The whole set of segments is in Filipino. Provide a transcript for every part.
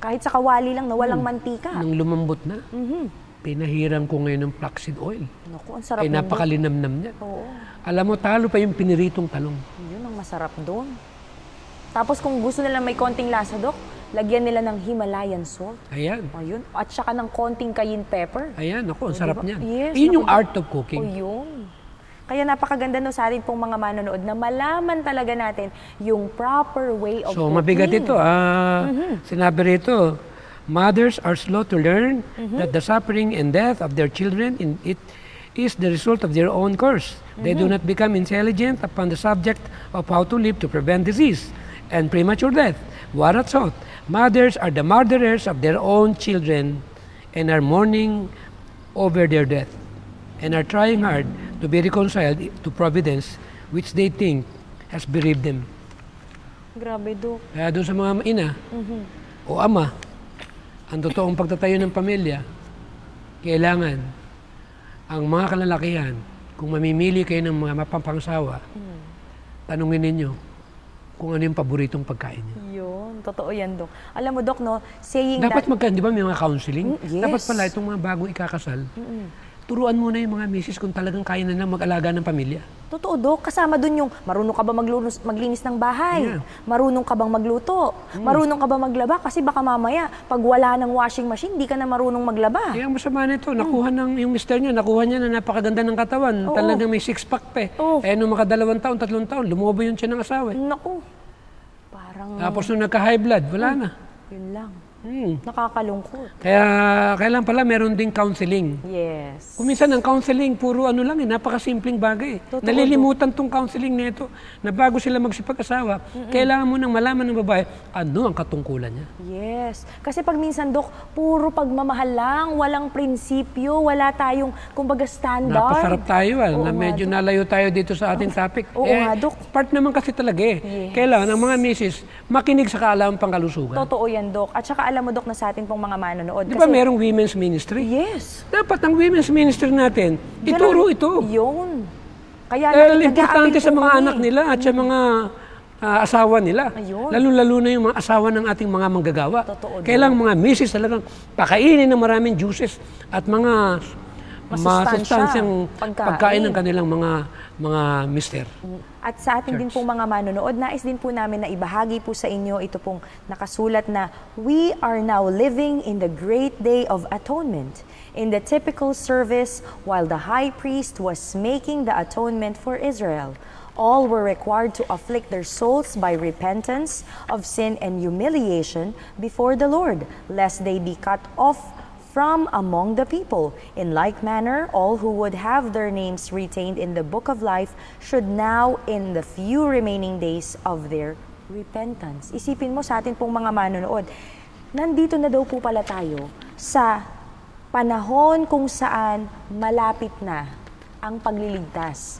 Kahit sa kawali lang na walang mantika. Nung lumambot na, pinahiram ko ngayon ng flaxseed oil. Naku, ang sarap Ay napakalinamnam niya. Oo. Alam mo, talo pa yung piniritong talong. Yun ang masarap doon. Tapos kung gusto nila may konting lasa, Dok, lagyan nila ng Himalayan salt. Ayan. Ayun. At saka ng konting cayenne pepper. Ayan, ako, ang sarap niyan. Yes, yun yung art of cooking. O yun. Kaya napakaganda no sa atin pong mga manonood na malaman talaga natin yung proper way of So, cooking. mabigat ito. Sinabi rito, mothers are slow to learn that the suffering and death of their children it is the result of their own curse. They do not become intelligent upon the subject of how to live to prevent disease and premature death. What a thought! Mothers are the murderers of their own children and are mourning over their death and are trying hard to be reconciled to providence which they think has bereaved them. Grabe, Dok. Kaya doon sa mga ina o ama, ang totoong pagtatayo ng pamilya, kailangan ang mga kalalakihan, kung mamimili kayo ng mga mapapangsawa, tanungin ninyo kung ano yung paboritong pagkain niyo. Yun, totoo yan, Dok. Alam mo, Dok, no, saying dapat that... di ba may mga counseling? Yes. Dapat pala itong mga bagong ikakasal, turuan muna yung mga misis kung talagang kaya na mag-alaga ng pamilya. Totoo, Dok. Kasama dun yung marunong ka ba maglinis ng bahay? Yeah. Marunong ka bang magluto? Marunong ka ba maglaba? Kasi baka mamaya, pag wala ng washing machine, di ka na marunong maglaba. Kaya ang masama nito, nakuha yung mister niya, nakuha niya na napakaganda ng katawan. Talagang may six-pack pa eh. Nung mga 2 taon, 3 taon, lumobo yun siya ng asawa. Naku. Parang... Tapos nung nagka-high blood, wala na. Yun lang. Nakakalungkot. Kaya kailan pala meron ding counseling. Yes. Kung minsan ang counseling, puro ano lang napakasimpleng bagay. Totoo, Nalilimutan tong counseling nito na bago sila magsipag-asawa, kailangan mo nang malaman ng babae ano ang katungkulan niya. Yes. Kasi pag minsan, Dok, puro pagmamahal lang, walang prinsipyo, wala tayong, kumbaga, standard. Napasarap tayo na Oo medyo nga, nalayo tayo dito sa ating topic. Oo nga, Dok. Part naman kasi talaga Yes. Kailangan ang mga misis makinig sa kaalaman pangkalusugan. Totoo yan, Dok. At saka alam mo, Dok, na sa atin pong mga manonood. Di ba merong women's ministry? Yes. Dapat ang women's ministry natin, ituro ito. Yun. Kaya Dahil importante sa mga kami. anak nila at sa mga asawa nila. Ayun. Lalo-lalo na yung mga asawa ng ating mga manggagawa. Totoo, Kailangan mga misis talagang pakainin ng maraming juices at mga masustansyang pagkain ng kanilang mga mister. At sa ating din pong mga manonood, nais din po namin na ibahagi po sa inyo ito pong nakasulat na we are now living in the great day of atonement. In the typical service, while the high priest was making the atonement for Israel, all were required to afflict their souls by repentance of sin and humiliation before the Lord, lest they be cut off from among the people. In like manner, all who would have their names retained in the book of life should now, in the few remaining days of their repentance. Isipin mo sa atin pong mga manonood, nandito na daw po pala tayo sa panahon kung saan malapit na ang pagliligtas,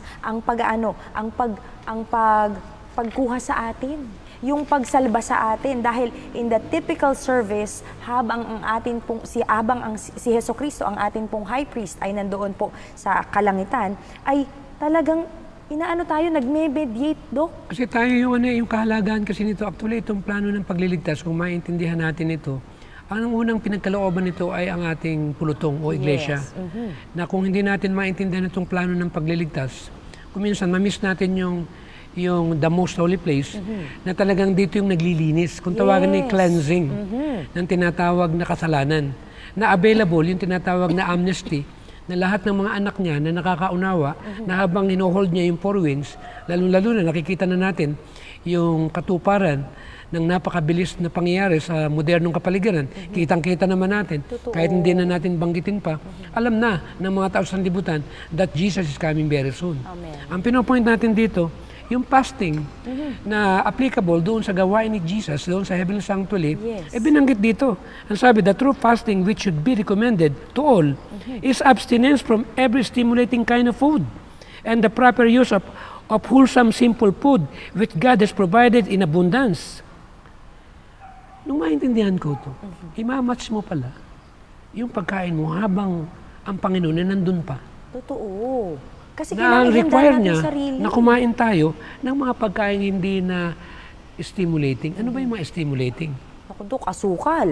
pagkuha sa atin, yung pagsalba sa atin, dahil in the typical service, habang si Jesucristo, ang atin pong high priest ay nandoon po sa kalangitan, ay talagang nagme-mediate, Dok. Kasi tayo yung kahalagaan kasi nito, actually itong plano ng pagliligtas, kung maintindihan natin ito, ang unang pinagkalooban nito ay ang ating pulutong o iglesia. Yes. Na kung hindi natin maintindihan itong plano ng pagliligtas, kung minsan mamiss natin yung the most holy place, na talagang dito yung naglilinis. Kung tawagan ni cleansing, ng tinatawag na kasalanan. Na available yung tinatawag na amnesty, na lahat ng mga anak niya na nakakaunawa, na habang hinohold niya yung 4 winds, lalo-lalo na nakikita na natin yung katuparan ng napakabilis na pangyayari sa modernong kapaligiran. Kitang-kita naman natin, kahit hindi na natin banggitin pa, alam na ng mga tao sa sanlibutan that Jesus is coming very soon. Amen. Ang pinopoint natin dito, yung fasting na applicable doon sa gawain ni Jesus, doon sa Heavenly Sanctuary, binanggit dito. Ang sabi, the true fasting which should be recommended to all is abstinence from every stimulating kind of food and the proper use of wholesome, simple food which God has provided in abundance. Nung maintindihan ko ito, imamatch mo pala yung pagkain mo habang ang Panginoon na nandun pa. Totoo. Kasi na ang require niya sarili. na kumain tayo ng mga pagkain hindi na stimulating. Ano ba yung mga stimulating? Ako, Dok, asukal.